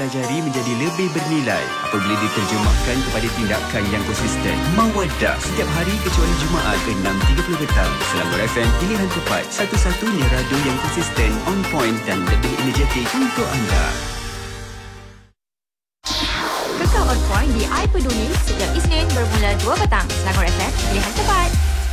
dipelajari menjadi lebih bernilai apabila diterjemahkan kepada tindakan yang konsisten. Mawaddah setiap hari kecuali Jumaat ke 6.30 petang. Selangor FM, pilihan tepat. Satu-satunya radio yang konsisten, on point dan lebih energetik untuk anda. Kekal on point di iPeduli setiap Isnin bermula 2 petang. Selangor FM, pilihan tepat.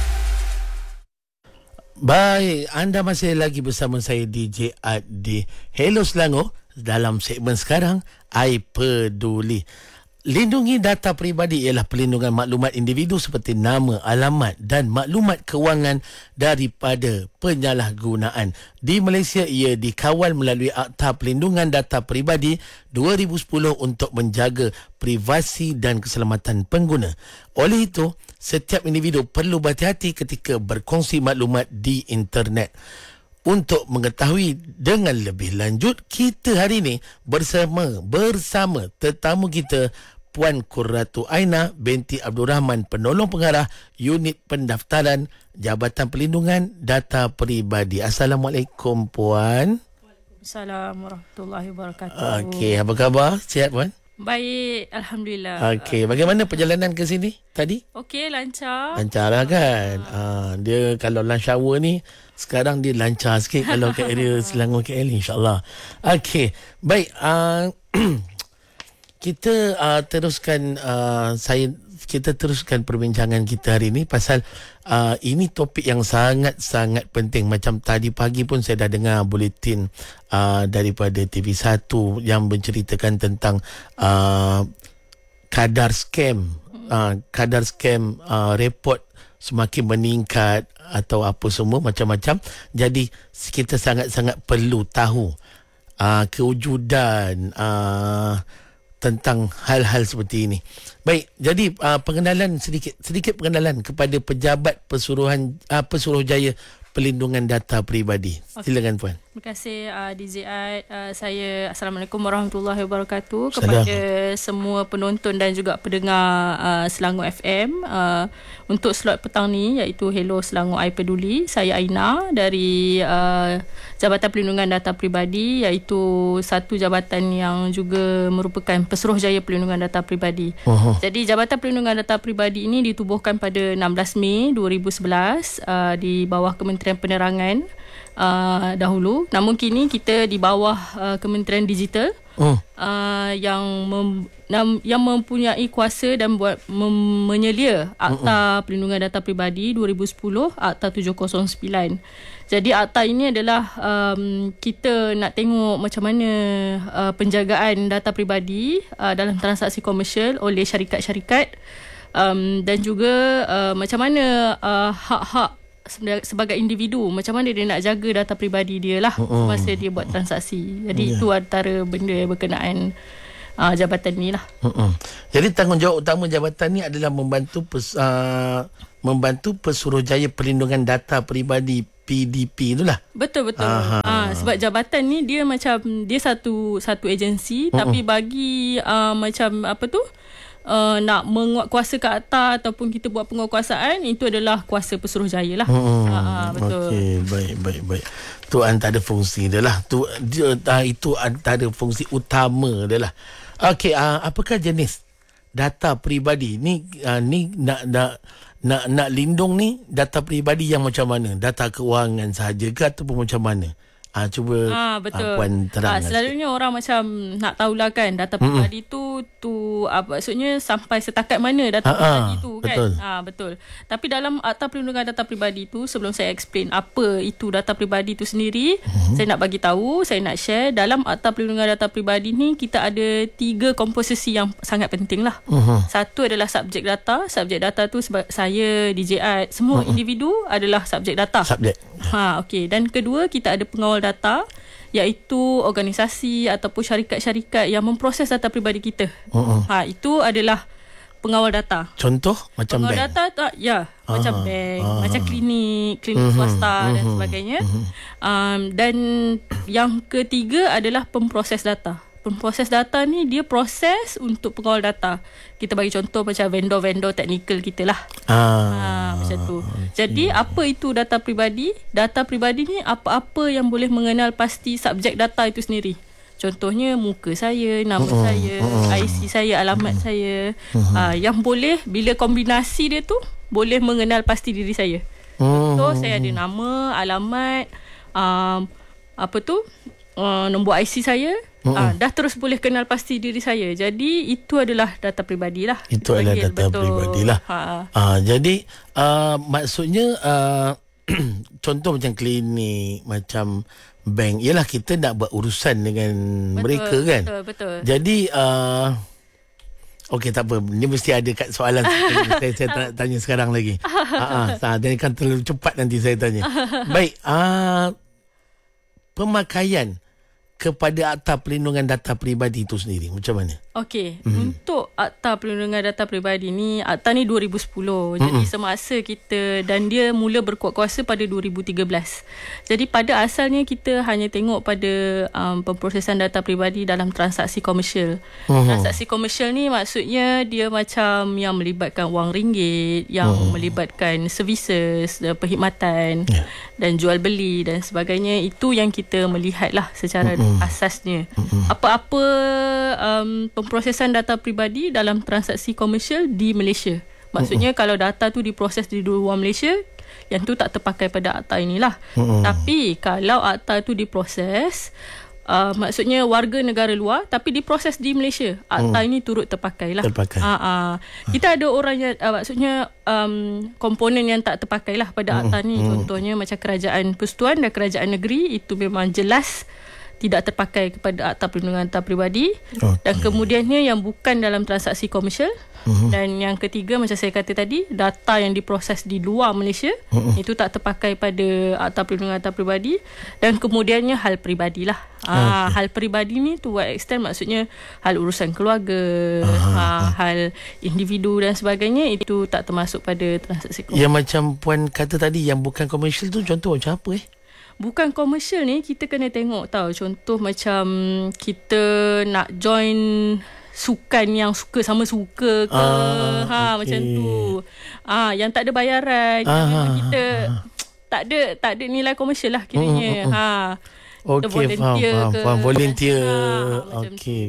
Baik, anda masih lagi bersama saya DJ Ad di Hello Selangor dalam segmen sekarang I Peduli. Lindungi data peribadi ialah perlindungan maklumat individu seperti nama, alamat dan maklumat kewangan daripada penyalahgunaan. Di Malaysia ia dikawal melalui Akta Perlindungan Data Peribadi 2010 untuk menjaga privasi dan keselamatan pengguna. Oleh itu, setiap individu perlu berhati-hati ketika berkongsi maklumat di internet. Untuk mengetahui dengan lebih lanjut, kita hari ini bersama tetamu kita Puan Qurratu Aina binti Abdul Rahman, penolong pengarah Unit Pendaftaran Jabatan Perlindungan Data Peribadi. Assalamualaikum Puan. Waalaikumsalam warahmatullahi wabarakatuh. Okey, apa khabar? Sihat Puan? Baik, alhamdulillah. Okey, bagaimana perjalanan ke sini tadi? Okey, lancar. Lancar lah kan? Dia kalau lunch hour ni sekarang dia lancar sikit kalau ke area Selangor KL, insyaAllah. Okey, baik. Kita teruskan kita teruskan perbincangan kita hari ini pasal ini topik yang sangat-sangat penting. Macam tadi pagi pun saya dah dengar buletin daripada TV1 yang menceritakan tentang kadar scam report semakin meningkat atau apa semua macam-macam. Jadi kita sangat-sangat perlu tahu kewujudan tentang hal-hal seperti ini. Baik, jadi pengenalan sedikit pengenalan kepada pejabat Pesuruhjaya Perlindungan Data Peribadi. Silakan Puan. Terima kasih DJ Ad. Saya Assalamualaikum warahmatullahi wabarakatuh kepada semua penonton dan juga pendengar Selangor FM. Untuk slot petang ni iaitu Hello Selangor I Peduli, saya Aina dari Jabatan Perlindungan Data Peribadi, iaitu satu jabatan yang juga merupakan Pesuruhjaya Perlindungan Data Peribadi. Jadi Jabatan Perlindungan Data Peribadi ini ditubuhkan pada 16 Mei 2011 di bawah Kementerian Penerangan dahulu. Namun kini kita di bawah Kementerian Digital yang mempunyai kuasa dan menyelia Akta Perlindungan Data Peribadi 2010, Akta 709. Jadi akta ini adalah kita nak tengok macam mana penjagaan data peribadi dalam transaksi komersial oleh syarikat-syarikat, dan juga macam mana hak-hak sebagai individu, macam mana dia nak jaga data peribadi dia lah masa dia buat transaksi. Jadi itu antara benda yang berkenaan jabatan ni lah. Jadi tanggungjawab utama jabatan ni adalah membantu Pesuruhjaya Perlindungan Data Peribadi PDP itulah. Betul. Sebab jabatan ni dia macam dia satu agensi, tapi bagi macam apa tu, nak menguatkuasakan akta ataupun kita buat penguatkuasaan, itu adalah kuasa Pesuruhjaya lah. Betul. Okey, baik. Tu antara fungsi dia lah. Itu antara fungsi utama dia lah. Okey, apakah jenis data peribadi ni? Nak lindung ni data peribadi yang macam mana? Data kewangan sahaja ke ataupun macam mana? Cuba betul. Puan terangkan. Selalunya orang macam nak tahulah kan data peribadi tu maksudnya sampai setakat mana data peribadi tu kan. Betul. Tapi dalam Akta Perlindungan Data Peribadi tu, sebelum saya explain apa itu data peribadi tu sendiri, saya nak bagi tahu, saya nak share dalam Akta Perlindungan Data Peribadi ni kita ada 3 komposisi yang sangat penting lah. Satu adalah subjek data. Subjek data tu sebab saya DJ Ad, semua individu adalah subjek data. Okey. Dan kedua, kita ada pengawal data, iaitu organisasi ataupun syarikat-syarikat yang memproses data peribadi kita. Itu adalah pengawal data. Contoh macam pengawal bank. Pengawal data macam bank, macam klinik swasta dan sebagainya. Dan yang ketiga adalah pemproses data. Pemproses data ni dia proses untuk pengawal data. Kita bagi contoh macam vendor-vendor teknikal kita lah. Macam tu. Jadi apa itu data peribadi? Data peribadi ni apa-apa yang boleh mengenal pasti subjek data itu sendiri. Contohnya muka saya, nama saya, IC saya, alamat saya. Yang boleh bila kombinasi dia tu boleh mengenal pasti diri saya. Contoh saya ada nama, alamat, nombor IC saya. Dah terus boleh kenal pasti diri saya. Jadi itu adalah data peribadi lah. Itu adalah data peribadi lah. Jadi maksudnya contoh macam klinik, macam bank, ialah kita nak buat urusan dengan mereka kan. Betul. Jadi okey, tak apa. Ni mesti ada kat soalan saya tak nak tanya sekarang lagi. Dan kan terlalu cepat nanti saya tanya. Baik, pemakaian kepada Akta Perlindungan Data Peribadi itu sendiri macam mana? Okey, untuk Akta Perlindungan Data Peribadi ni, Akta ni 2010. Jadi semasa kita, dan dia mula berkuat kuasa pada 2013. Jadi pada asalnya kita hanya tengok pada pemprosesan data peribadi dalam transaksi komersial. Transaksi komersial ni maksudnya dia macam yang melibatkan wang ringgit, yang melibatkan services, perkhidmatan dan jual beli dan sebagainya. Itu yang kita melihat lah secara asasnya. Apa-apa pemprosesan data peribadi dalam transaksi komersial di Malaysia. Maksudnya kalau data tu diproses di luar Malaysia, yang tu tak terpakai pada akta inilah. Tapi kalau akta tu diproses, maksudnya warga negara luar tapi diproses di Malaysia, akta ini turut terpakai lah. Kita ada orang yang maksudnya komponen yang tak terpakai lah pada akta ni. Contohnya macam kerajaan persekutuan dan kerajaan negeri, itu memang jelas tidak terpakai kepada Akta Perlindungan Data Peribadi. Dan kemudiannya yang bukan dalam transaksi komersial. Dan yang ketiga, macam saya kata tadi, data yang diproses di luar Malaysia, itu tak terpakai pada Akta Perlindungan Data Peribadi. Dan kemudiannya hal peribadi lah. Hal peribadi ni to what extent, maksudnya hal urusan keluarga, hal individu dan sebagainya, itu tak termasuk pada transaksi komersial. Yang macam Puan kata tadi, yang bukan komersial tu contoh macam apa Bukan komersial ni kita kena tengok tau. Contoh macam kita nak join sukan yang suka sama suka ke, macam tu. Yang tak ada bayaran, kita tak ada nilai komersial lah kiranya. Okey, faham. Volunteer. Okey.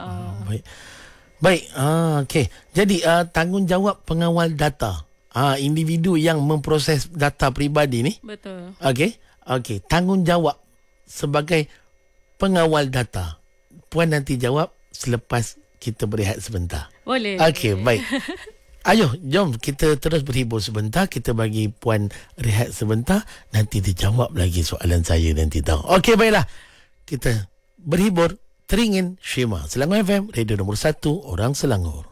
Baik. Okey. Jadi tanggungjawab pengawal data, individu yang memproses data peribadi ni. Betul. Okey, tanggungjawab sebagai pengawal data. Puan nanti jawab selepas kita berehat sebentar. Boleh. Okey, baik. Ayo, jom kita terus berhibur sebentar. Kita bagi Puan rehat sebentar. Nanti dijawab lagi soalan saya nanti tahu. Okey, baiklah. Kita berhibur. Teringin Shima. Selangor FM, radio nombor 1, orang Selangor.